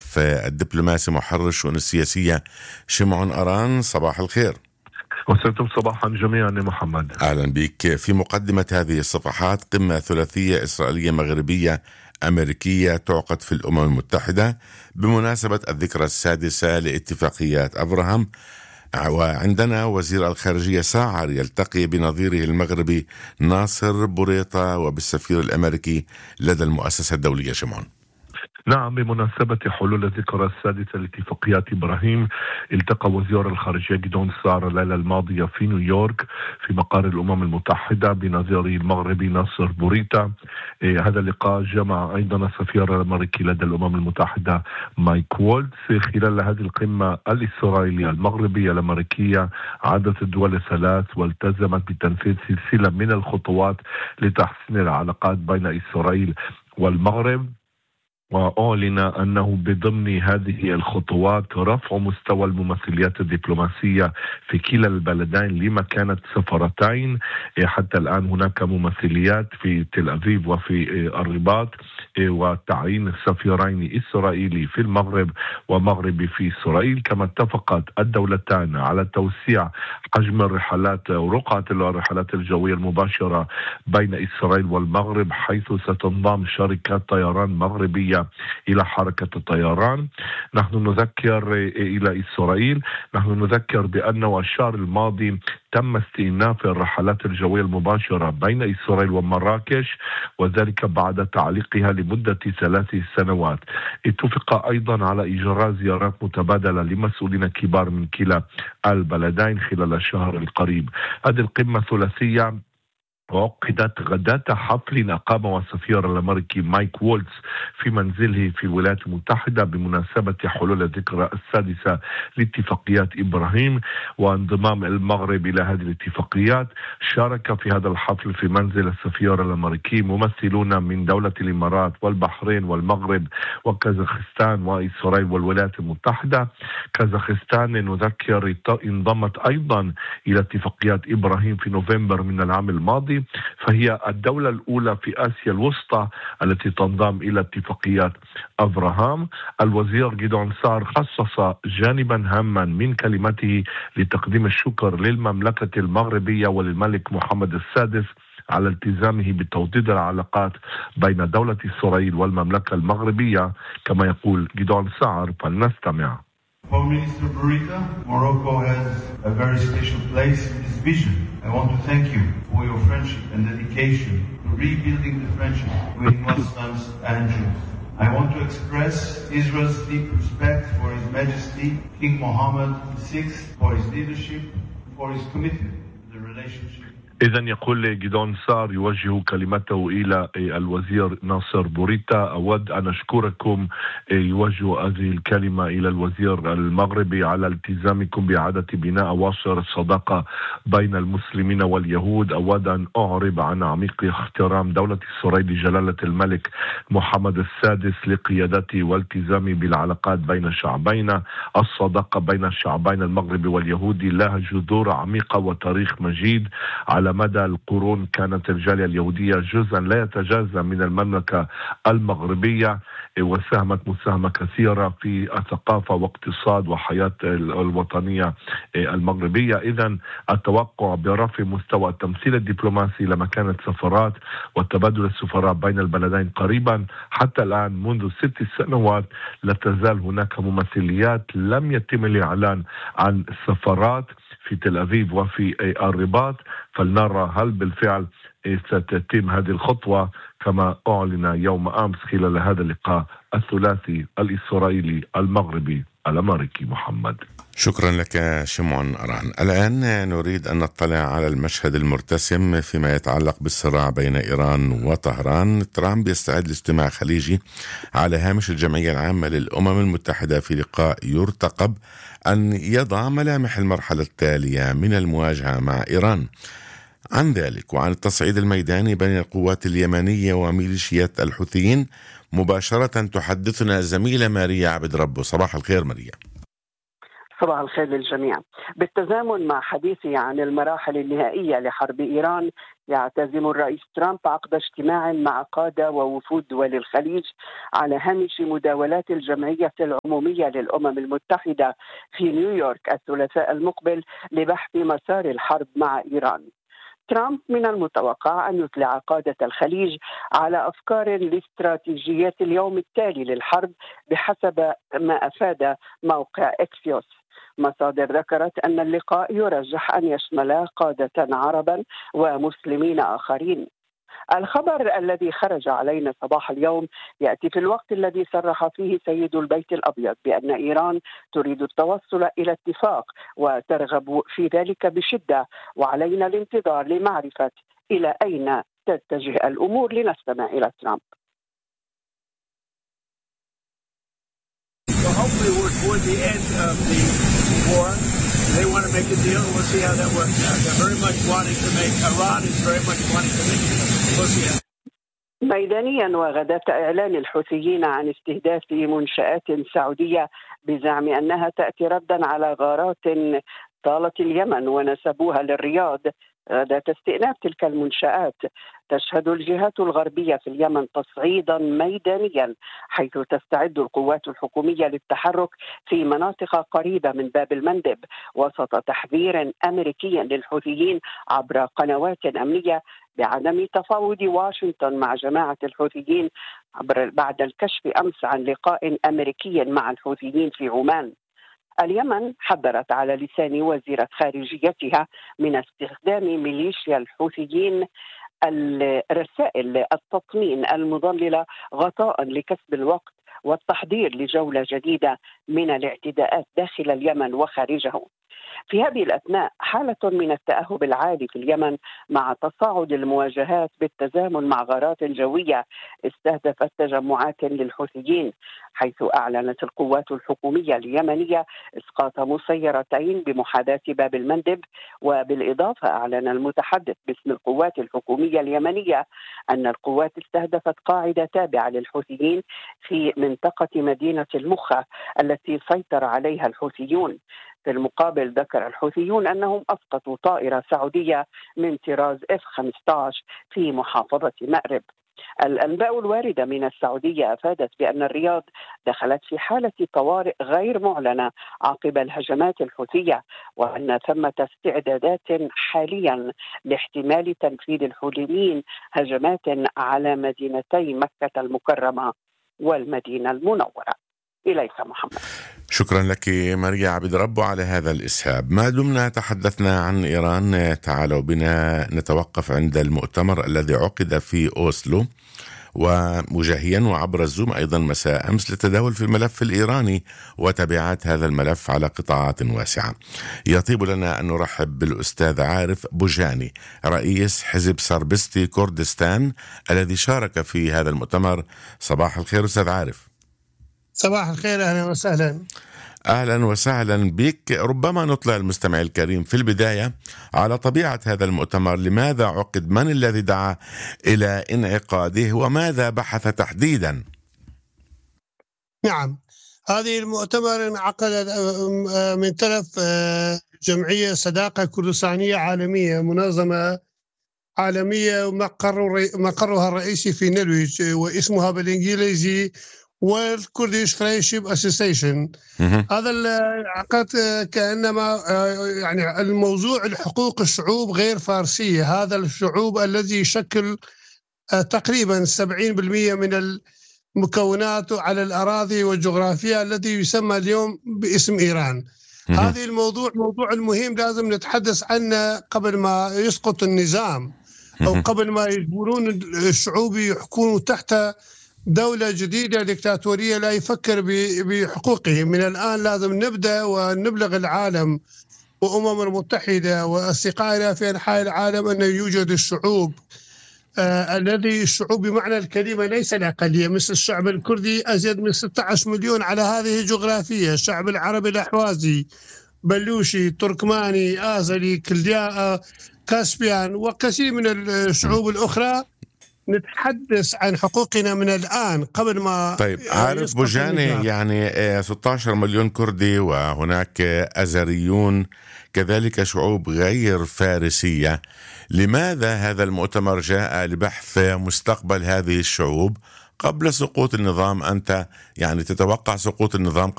المثقف الدبلوماسي محرر الشؤون السياسية شمعون أران. صباح الخير. وسلتم صباحا جميعا محمد. أهلا بك. في مقدمة هذه الصفحات قمة ثلاثية إسرائيلية مغربية أمريكية تعقد في الأمم المتحدة بمناسبة الذكرى السادسة لاتفاقيات أبراهام، وعندنا وزير الخارجية ساعر يلتقي بنظيره المغربي ناصر بوريطة وبالسفير الأمريكي لدى المؤسسة الدولية شمعون. نعم، بمناسبة حلول الذكرى السادسة لاتفاقيات إبراهيم التقى وزير الخارجية جيدون سار الليلة الماضية في نيويورك في مقر الأمم المتحدة بنظيره المغربي ناصر بوريطة. هذا اللقاء جمع أيضا السفير الأمريكي لدى الأمم المتحدة مايك وولتز. خلال هذه القمة الإسرائيلية المغربية الأمريكية عادت الدول الثلاث والتزمت بتنفيذ سلسلة من الخطوات لتحسين العلاقات بين إسرائيل والمغرب، وأعلن أنه بضمن هذه الخطوات رفع مستوى الممثليات الدبلوماسية في كلا البلدين لمكانة سفارتين. حتى الآن هناك ممثليات في تل أبيب وفي الرباط، وتعيين سفيرين إسرائيلي في المغرب ومغربي في إسرائيل. كما اتفقت الدولتان على توسيع حجم الرحلات ورقعة الرحلات الجوية المباشرة بين إسرائيل والمغرب، حيث ستنضم شركات طيران مغربية إلى حركة الطيران. نحن نذكر إلى إسرائيل، نحن نذكر بأنه الشهر الماضي تم استئناف الرحلات الجوية المباشرة بين إسرائيل ومراكش، وذلك بعد تعليقها لمدة 3 سنوات. اتفق أيضا على إجراء زيارات متبادلة لمسؤولين كبار من كلا البلدين خلال الشهر القريب. هذه القمة الثلاثية وعقدت غداة حفل أقامه السفير الأمريكي مايك وولتز في منزله في الولايات المتحدة بمناسبة حلول الذكرى السادسة لاتفاقيات إبراهيم وانضمام المغرب إلى هذه الاتفاقيات. شارك في هذا الحفل في منزل السفير الأمريكي ممثلون من دولة الإمارات والبحرين والمغرب وكازاخستان وإسرائيل والولايات المتحدة. كازاخستان نذكر انضمت أيضا إلى اتفاقيات إبراهيم في نوفمبر من العام الماضي، فهي الدولة الأولى في آسيا الوسطى التي تنضم إلى اتفاقيات أبراهام. الوزير جيدون سار خصص جانبا هاما من كلمته لتقديم الشكر للمملكة المغربية وللملك محمد السادس على التزامه بتوطيد العلاقات بين دولة إسرائيل والمملكة المغربية. كما يقول جيدون سار، فلنستمع. For Minister Burita, Morocco has a very special place in this vision. I want to thank you for your friendship and dedication to rebuilding the friendship between Muslims and Jews. I want to express Israel's deep respect for His Majesty King Mohammed VI, for his leadership, for his commitment to the relationship. إذن يقول جيدون سار يوجه كلمته إلى الوزير ناصر بوريطة: أود أن أشكركم. يوجه هذه الكلمة إلى الوزير المغربي على التزامكم بإعادة بناء أواصر الصداقة بين المسلمين واليهود. أود أن أعرب عن عميق احترام دولة إسرائيل لجلالة الملك محمد السادس لقيادته والتزامي بالعلاقات بين الشعبين. الصداقة بين الشعبين المغربي واليهودي لها جذور عميقة وتاريخ مجيد. على مدى القرون كانت الجالية اليهودية جزءا لا يتجزأ من المملكة المغربية، وساهمت مساهمة كثيرة في الثقافة واقتصاد وحياة الوطنية المغربية. إذن التوقع برفع مستوى التمثيل الدبلوماسي لمكانة سفارات وتبادل السفراء بين البلدين قريبا. حتى الآن منذ 6 سنوات لا تزال هناك ممثليات لم يتم الإعلان عن سفارات في تل أبيب وفي الرباط، فلنرى هل بالفعل ستتم هذه الخطوة كما أعلن يوم أمس خلال هذا اللقاء الثلاثي الإسرائيلي المغربي الأمريكي. محمد، شكرا لك شمعون أران. الآن نريد أن نطلع على المشهد المرتسم فيما يتعلق بالصراع بين إيران وطهران. ترامب يستعد لاجتماع خليجي على هامش الجمعية العامة للأمم المتحدة في لقاء يرتقب أن يضع ملامح المرحلة التالية من المواجهة مع إيران. عن ذلك وعن التصعيد الميداني بين القوات اليمنية وميليشيات الحوثيين مباشرة تحدثنا زميلة ماريا عبد ربه. صباح الخير ماريا. صباح الخير للجميع. بالتزامن مع حديثي عن المراحل النهائية لحرب إيران يعتزم الرئيس ترامب عقد اجتماع مع قادة ووفود دول الخليج على هامش مداولات الجمعية العمومية للأمم المتحدة في نيويورك الثلاثاء المقبل لبحث مسار الحرب مع إيران. ترامب من المتوقع أن يطلع قادة الخليج على أفكار لاستراتيجية اليوم التالي للحرب بحسب ما أفاد موقع إكسيوس. مصادر ذكرت أن اللقاء يرجح أن يشمل قادة عربا ومسلمين آخرين. الخبر الذي خرج علينا صباح اليوم يأتي في الوقت الذي صرح فيه سيد البيت الأبيض بأن إيران تريد التوصل إلى اتفاق وترغب في ذلك بشدة، وعلينا الانتظار لمعرفة إلى أين تتجه الأمور. لنستمع إلى ترامب. They want to make a deal, and we'll see how that works out. They're very much wanting to make, Iran is very much wanting to make a deal. We'll see how. ميدانيا، وغداة إعلان الحوثيين عن استهداف منشآت سعودية بزعم أنها تأتي ردا على غارات طالت اليمن ونسبوها للرياض. غداة استئناف تلك المنشآت تشهد الجهات الغربية في اليمن تصعيدا ميدانيا، حيث تستعد القوات الحكومية للتحرك في مناطق قريبة من باب المندب وسط تحذير أمريكي للحوثيين عبر قنوات أمنية بعدم تفاوض واشنطن مع جماعة الحوثيين بعد الكشف أمس عن لقاء أمريكي مع الحوثيين في عمان. اليمن حذرت على لسان وزيرة خارجيتها من استخدام ميليشيا الحوثيين الرسائل التطمين المضللة غطاء لكسب الوقت والتحضير لجولة جديدة من الاعتداءات داخل اليمن وخارجه. في هذه الأثناء حالة من التأهب العالي في اليمن مع تصاعد المواجهات بالتزامن مع غارات جوية استهدفت تجمعات للحوثيين، حيث أعلنت القوات الحكومية اليمنية إسقاط مسيرتين بمحاذاة باب المندب. وبالإضافة أعلن المتحدث باسم القوات الحكومية اليمنية أن القوات استهدفت قاعدة تابعة للحوثيين في منطقة مدينة المخة التي سيطر عليها الحوثيون. في المقابل ذكر الحوثيون أنهم أسقطوا طائرة سعودية من طراز F-15 في محافظة مأرب. الأنباء الواردة من السعودية أفادت بأن الرياض دخلت في حالة طوارئ غير معلنة عقب الهجمات الحوثية، وأن ثمة استعدادات حاليا لاحتمال تنفيذ الحوثيين هجمات على مدينتي مكة المكرمة والمدينة المنورة. إليك محمد. شكرا لك ماريا عبد رب على هذا الإسهاب. ما دمنا تحدثنا عن إيران، تعالوا بنا نتوقف عند المؤتمر الذي عقد في أوسلو ومجاهيا وعبر الزوم أيضا مساء أمس للتداول في الملف الإيراني وتبعات هذا الملف على قطاعات واسعة. يطيب لنا أن نرحب بالأستاذ عارف بوجاني رئيس حزب سربستي كردستان الذي شارك في هذا المؤتمر. صباح الخير أستاذ عارف. صباح الخير، أهلا وسهلا. أهلا وسهلا بك. ربما نطلع المستمع الكريم في البداية على طبيعة هذا المؤتمر، لماذا عقد، من الذي دعا إلى انعقاده، وماذا بحث تحديدا؟ نعم، هذه المؤتمر انعقد من طرف جمعية صداقة كردستانية عالمية، منظمة عالمية مقرها الرئيسي في نرويج واسمها بالإنجليزي World Kurdish Friendship Association. هذا العقد كأنما يعني الموضوع الحقوق الشعوب غير فارسية، هذا الشعوب الذي يشكل تقريبا 70% من المكونات على الأراضي والجغرافيا الذي يسمى اليوم باسم إيران. هذه الموضوع موضوع المهم لازم نتحدث عنه قبل ما يسقط النظام أو قبل ما يجبرون الشعوب يحكموا تحت دولة جديدة ديكتاتورية لا يفكر بحقوقه. من الآن لازم نبدأ ونبلغ العالم وأمم المتحدة وأصدقائنا في أنحاء العالم أن يوجد الشعوب الذي الشعوب بمعنى الكلمة ليس الأقلية، مثل الشعب الكردي أزيد من 16 مليون على هذه الجغرافية، الشعب العربي الأحوازي، بلوشي، تركماني، آزري، كلدياء، كاسبيان وكثير من الشعوب الأخرى نتحدث عن حقوقنا من الآن قبل ما. طيب عارف بوجاني، يعني 16 مليون كردي وهناك أزريون كذلك شعوب غير فارسية. لماذا هذا المؤتمر جاء لبحث مستقبل هذه الشعوب قبل سقوط النظام؟ أنت يعني تتوقع سقوط النظام